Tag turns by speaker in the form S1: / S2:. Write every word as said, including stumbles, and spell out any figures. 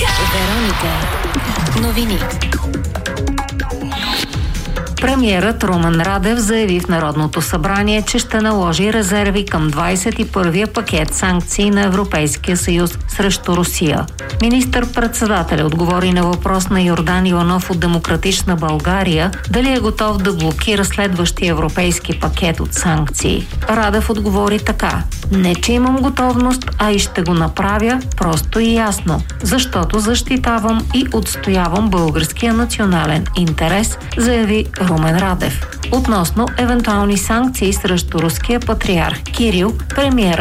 S1: Вероника. Новини.
S2: Премиерът Румен Радев заяви в Народното събрание, че ще наложи резерви към двадесет и първия пакет санкции на Европейския съюз срещу Русия. Министър-председателят отговори на въпрос на Йордан Иванов от Демократична България дали е готов да блокира следващия европейски пакет от санкции. Радев отговори така: не, че имам готовност, а и ще го направя просто и ясно, защото защитавам и отстоявам българския национален интерес, заяви Румен Радев. Относно евентуални санкции срещу руския патриарх Кирил, премиерът